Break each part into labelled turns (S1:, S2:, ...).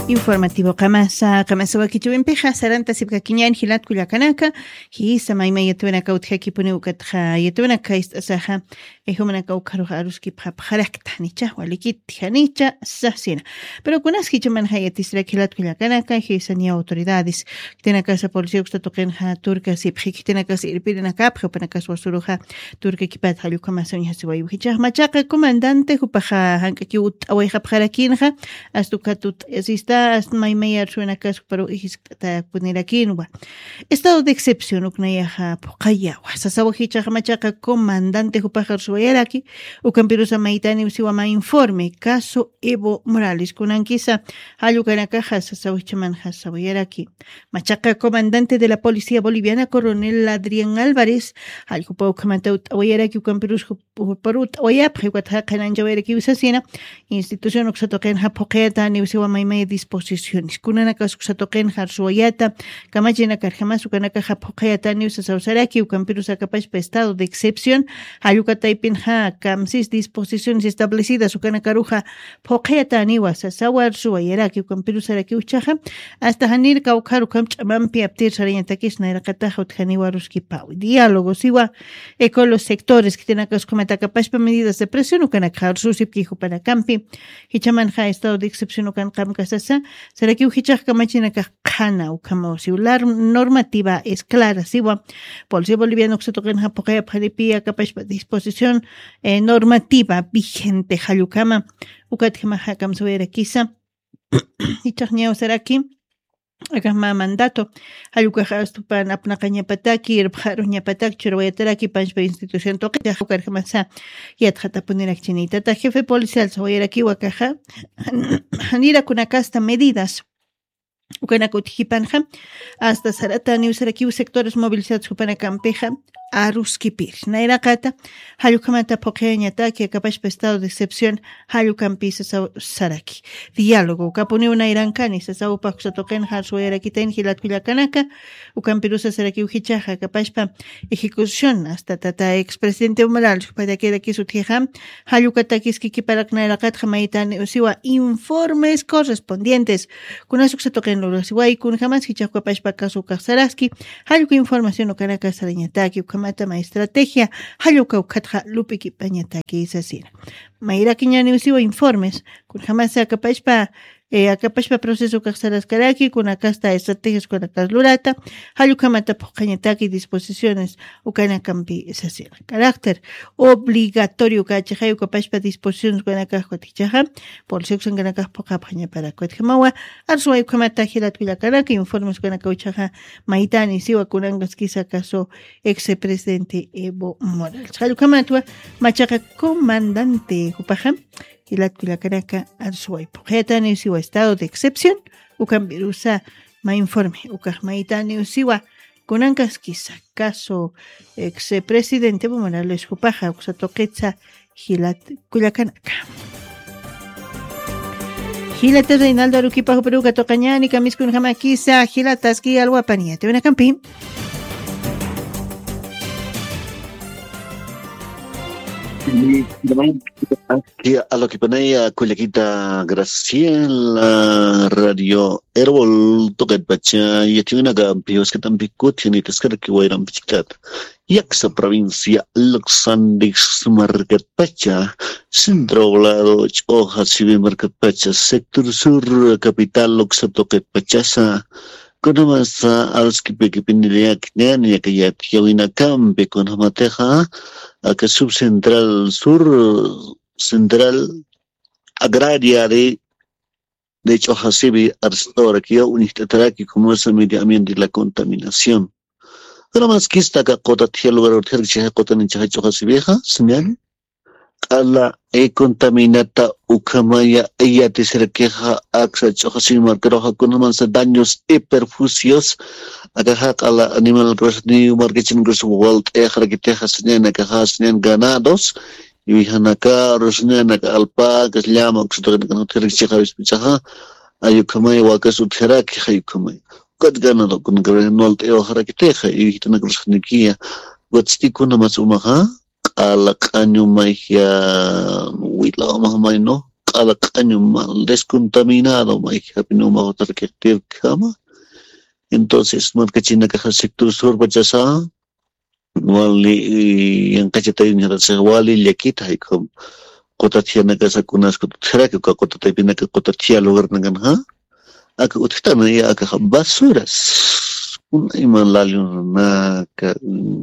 S1: Informativo Kamasa Wakichuimpeja Saranta Sipkakiñan Hilat Kuyakanaka Hisa Maima Yetuenaka Utjaki Puniukatja Yetuenaka Istasaja Ejumanaka Ukaruja Aruski Papjarakta Nicha Walikit Janicha Sasina. Pero con Askichaman Hayatisra Hilat Kuyakanaka Hisania autoridades Tena Casa Policía Tokenja Turca Sipjik Tena Casa Irpirina Capja Panakas Wasuruja Turca Kipat Halukamasunya Siwayuhicha Machaka Comandante Hupaja Hankakut Aweja Pjarakinja Astukatut Exista Maimaya suena caso para poner aquí no va. Estado de excepción uknayaja pokaya wasasawahicha machaca comandante Jupajar Suayaraki ukampirusa maitani usiwama informe caso Evo Morales kunankisa hayukanaka sasawichaman hasawayaraki machaca comandante de la policía boliviana coronel Adrián Álvarez hayupa ukamataut awayaraki ukampirus parut oyap hiwathakan jawayaraki usasina institución uksatoken hapoketa ni usiwama disposiciones. Kunanaka suksatoken harsuayata, kamachina karjamasu kanaka japokayata ni usasaraki ukampirusa capaz estado de excepción, hayukataipinja kamsis disposiciones establecidas ukanakaruja pokayata ni wasasawar suayaraki ukampirusaraki uchaja, hasta hanir kaukaru kamchamampi aptir sarayantakis nairakataja utjaniwaruski pau. Diálogo siwa con los sectores que tienen que cometer capaz medidas de presión ukanakar susipkijo para campi, hichamanja estado de excepción ukankam kasasa. ¿Será que uhichak kamachina kahana ukamo si la normativa es clara siwa policía boliviana que se toca en Japokaya paripia capaz disposición normativa vigente halukama ukatkama hakam suera kisa hichakñao será aquí acá mandato halukaja estupan apnakaña pataki irpjaro ñapatak churwayataraki panchpa institución toque hukarjamasa yatjata ponerak chinita ta jefe policial sawayaraki wakaja hanira kunakasta medidas ukanakutijipanja hasta saratani usaraki sectores movilizados kupanakampeja aruskipir nairakata halukamata pokeñataki capaz estado de excepción halukampisa saraki diálogo kapone una irankani sasaupa kusatoken harsueraki tenjilat kuyakanaka ukampirusa saraki uhichaja capazpa ejecución hasta tata expresidente Morales para que aquí su tija halukatakis kikiparak nairakat jamaitan usiwa informes correspondientes con eso se toquen los siwai kun jamás hichaja capazpa caso kasaraski haluka información ukanaka sarañataki matama estrategia hayuka ukatja lupiki pañataki isasira mayra kiñani usiwa informes kun jamás capazpa proceso kasaraskaraki kun akasta estrategias kun akaslurata hayuka mata pañataki disposiciones ukana campi isasira carácter obligatorio kachahayu capazpa disposiciones kun akajutichaha por sexo kun akajpa paña para kotjamawa arsuay kamata hilat kuyakaraki informes kun akauchaha maitani siwa kunangas kisa caso ex-presidente Evo Morales. Halukamatwa machaca comandante Jupaja y la Cuyacaraka Arsuay. Pojetani usiwa estado de excepción, ukambirusa ma informe, ukajmaitani usiwa kunangas kisa caso ex-presidente Evo Morales Jupaja, uksatoquetza Hilat Cuyacanaka. Hilata Reinaldo Aruquipajo Perú Catocañani Camiscun Jamakisa Hilataski Alguapanía. Te ven a campi.
S2: A lo que ponía Cuyaquita Graciela Radio Herbol Tocat Pacha y tiene una campios que también tiene que ser que vayran pichicat. Yaksa provincia Luxandix Market Pacha, centro lado Hoja Civil Market Pacha, sector sur capital Luxa Tocat Pachasa. Con más a los que pindiría que ya tiene campe con Hamateja, a que subcentral sur central agraria de hecho Hasibi Arstora que unistatará que como es el medio ambiente y la contaminación. Pero más que esta cota tiene lugar a tener que cota en Chacho Hasibieja, señal. Ala contaminata ukamaya ella te se queja axa chohasi markeroja con más daños y perfusios agaja ala animal cross new marketing cross world que te hasnen que hasnen ganados y vihanaka rosnen alpa que llama que se no te richa bichaja ayukamaya wakas utera que hayukamaya qad ganado con granol te ojara que te y vitana cross nikia what's kuna mas umaha alak anyo may wila mahamay no ala caño mal descontaminado ma hapino ma otra que kama entonces marca china caja sector sur bachasa wali yang kacetay ni sa wali lekita ikom kota tiana casa kunas kota tera que kota tapina que kota tia lugar nangan ha aka utita na ya aka basuras kun iman lalu na ka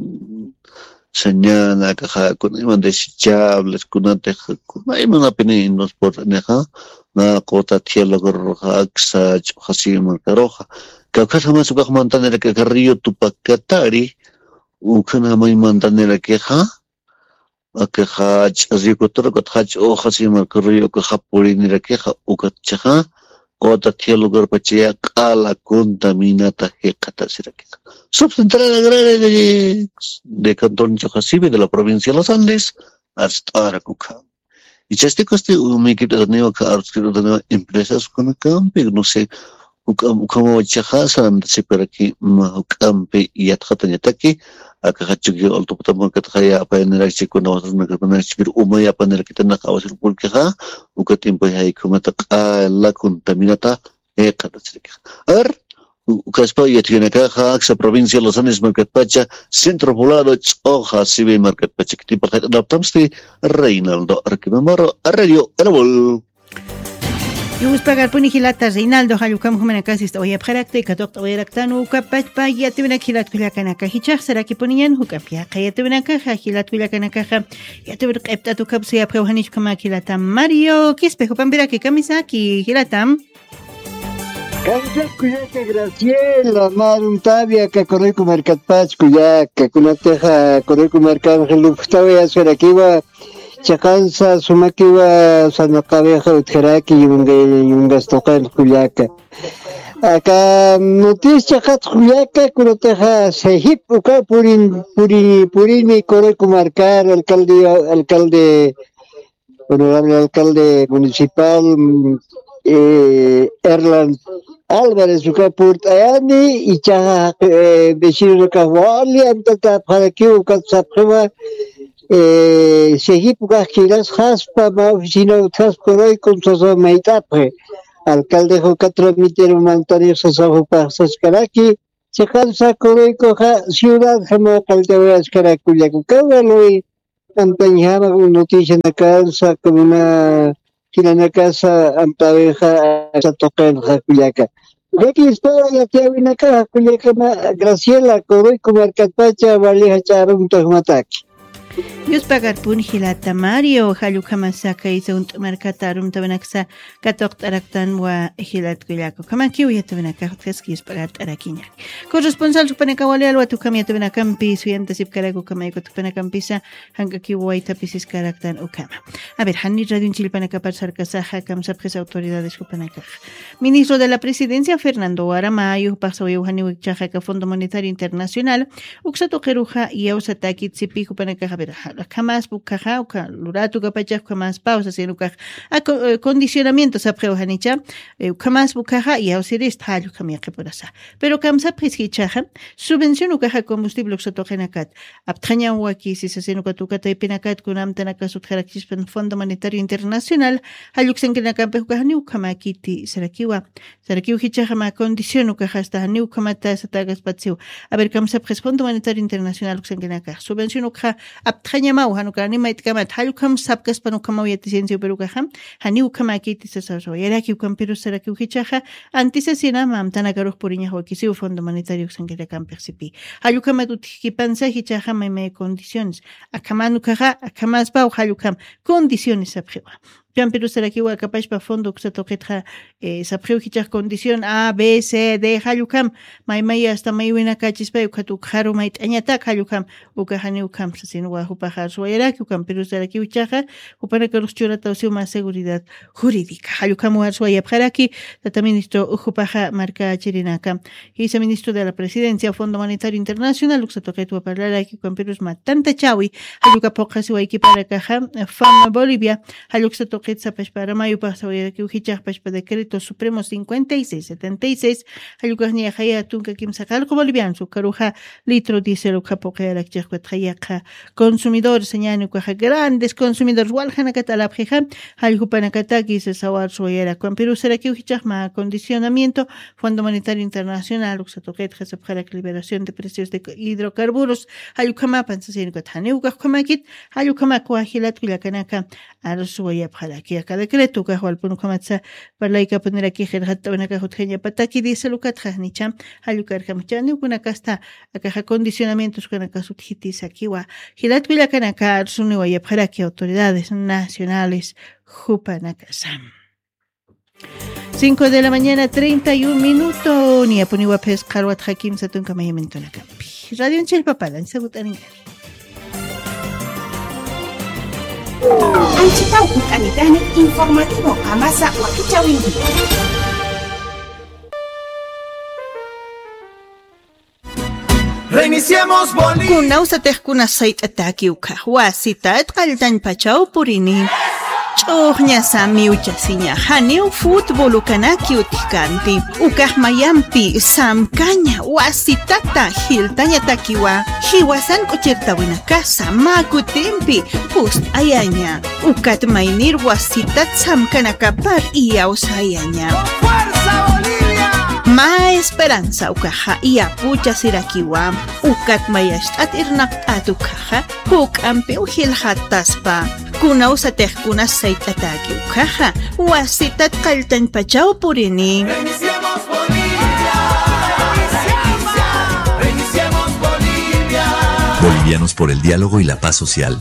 S2: señal aka kun iman desechables kun te kun iman apini nos por neha na kota tia lugar roja aksa hasi marca roja ka kasa masuk ka mantanera que río tupacatari ukana may mantanera que ha akahach azikotro kathach o khasima kriyo ka khapuri ni rakha ukatcha kota thia lugar pachya kala contaminata hekata sirake subcentrala agraria de Cantón Chojasibe de la provincia de Los Andes hasta Aracuca y este coste me quita de nuevo que de empresas con campi no sé como chahasan se para aquí campi y athatanya taki akakachugyo alto potamo katkaya apa energi chikuna wasna kapana chibir umaya panera kita nak awasir pulkeha ukatim pai kumata la contaminata kata chirika ukaspa yetiene kaha aksa provincia Los Andes Markatpacha centro poblado hoja sibe Markatpacha tipo adaptamsti Reinaldo Arquimamaro radio Erbol
S1: Yus pagar puni hilata Reinaldo halukam humana kasis oya pharakte katok oya raktanu kapach pa yatuna hilat kulakana ka hichak saraki puniyan hukapya qayatuna ka hilat kulakana ka yatuna qepta tu kapsu ya prewhanish kama hilata Mario kispe hupambira ki kamisaki hilatam
S3: Kansa kuyaka Graciela marum tabia ka koreko markatpach kuyaka kunateja koreko markat heluftawe asarakiwa chakansa sumakiwa sanakabeja utjaraki yungastokan kuyaka aka noticia kat kuyaka kunateja sehip uka purin mi koreko marcar alcalde honorable alcalde municipal Erland Álvarez uka purt ayani y chaha vecino ka wali antaka para que uka sapwa sehip uka kiras haspa ma oficina utras koroi con soso maitapre alcalde uka transmitir mantario soso pasas karaki chakansa koroi ko ciudad hama alcalde askarakuya uka waloi antañaba noticia na cansa como una Kirana casa antabeja a tocar Jakuyaka. Aquí espera ya que viene acá Jakuyaka Graciela Coroy como Arcatpacha Valija Charum Tajmataki.
S1: Yus pagar pun hilata Mario halukamasaka izunt markatarum tabanaksa katok taraktan wa hilat kuyako kamaki uyatabanaka hotkeski yus pagar tarakinya corresponsal supanaka wali alwa tukami yatabanakam suyanta sipkarago kamayko tupanakampisa hankaki waita pisis karaktan ukama a ver hanni radio chilpanaka parsarkasaja kamsapjes autoridades supanaka ministro de la presidencia Fernando Aramayo pasó Eugenio Wichaja Fondo Monetario Internacional uksato keruja y ausataki tsipi supanaka jamás bukaja uka luratu kapachak jamás pausa senuka condicionamientos a preuhanicha jamás bukaja y ausiris talu kamia keporasa pero kamsa prishichaja subvención ukaja combustible oxatogenakat aptraña waki si se senuka tukata ipinakat kunam tanaka sutjarakis Fondo Monetario Internacional haluxen kenakampe ukahani ukamakiti sarakiwa hichaja ma condición ukaja hasta ni ukamata satagas patsiu a ver kamsa Fondo Monetario Internacional uxen kenaka subvención ukaja Aptrañamau hanukani maitkamat halukam sapkas panukama yatisiencio perukaja hani ukamakiti sasaso yaraki ukamperu saraki uhichaja antisesina mamtanakaruj puriña huakisiu Fondo Monetario sankerakam percipi halukamat utkipansa hichaja maime condiciones akamanukaja akamasbau halukam condiciones apjewa Pian Perú Sarakiwa Kapashpa Fondo Xatoquetra Sapriu Hichar Condición A, B, C, D, Halukam, Maimaya hasta Mayuina Kachispa, Ukatu Haru Mait Añatak Halukam, Ukahani Ukam, Sasinua Hupajar Suayarak, Ukam Perú Sarakiuchaja, Upanakarus Churata más seguridad jurídica. Halukam Uarsuaya Paraki, Tata Ministro Ujupaja Marca Chirinaka, Hisa Ministro de la Presidencia, Fondo Monetario Internacional, Uxatoquetua Parlaraki, Ukam Perú Matanta Chawi, Haluka Pocasiwa Equiparakaja, Fama Bolivia, Haluxatoque Toquetza Pashpa Ramayo Pasawaya Kiuhichach Pashpa Decreto Supremo 5676 Ayukahnia Haya Tunka Kimsakal Bolivian su caruja litro diésel ukapoke la chekhuatayaka consumidor señano que grandes consumidores walhana katalapjeja Ayupanakataki se sawar soyera con Perú será que uhichachma acondicionamiento Fondo Monetario Internacional uxatoquet para la liberación de precios de hidrocarburos Ayukama Pansasien Kathaneuka Kamakit Ayukama Kuahilat Kuyakanaka Arsuya para que cada decreto que Jualpunukamatsa para la que poner aquí Gerhatabana Hutgenia Pataki dice Lucatjanicham Ayukar Kamchani una casta acá condicionamientos con acá subjitis aquí wa Hilat Kuyakanaka Arsunuya para que autoridades nacionales Jupanakasam 5 de la mañana 31 minutos ni apuniwa pescar wat hakim satun kamayamento na kampi Radio Chilpapalan sabutan
S4: Anchitauku Anitani informativo Amasa Wakichawindi.
S5: Reiniciemos Bolivia.
S1: Kunausa tejkuna sait atakiuka wasita qaltan pachau purini. Chohnya sami uchasinya haniu fútbol ukanaki utikanti ukahmayampi samkanya wasitata hiltanya takiwa hiwasan kuchirtawina casa makutimpi pust ayanya ukatmainir wasitat samkanakapar iyausayanya Ma esperanza ukaha iapucha sirakiwa ukatmayashtat irnaqat ukaha hukampi uhilhataspa Kunausa tejkuna saitataki ukaha wasitat qaltan pachau purini.
S5: Reiniciemos Bolivia. Reiniciemos Bolivia.
S6: Bolivianos por el diálogo y la paz social.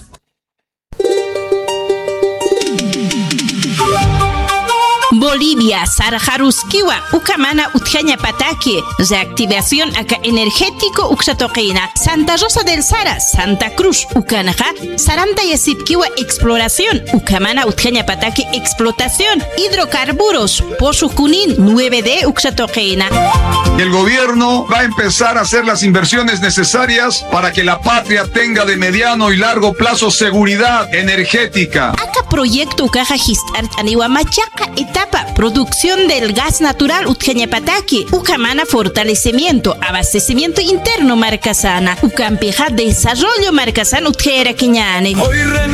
S7: Bolivia, Sarajaruskiwa, Ucamana, Utjaña Pataki, reactivación acá energético, Uxatoquina, Santa Rosa del Sara, Santa Cruz, Ucanaja, Saranta Yasipkiwa, exploración, Ucamana, Utjaña Pataki, explotación, hidrocarburos, Posukunin, 9D, Uxatoquina.
S8: El gobierno va a empezar a hacer las inversiones necesarias para que la patria tenga de mediano y largo plazo seguridad energética.
S7: Acá proyecto Ucaja Histart Aniwa Machaca, etapa producción del gas natural Utjaña Pataki, Ucamana fortalecimiento, abastecimiento interno Marcasana, Ucampeja desarrollo Marcasana Utjera Quiñane.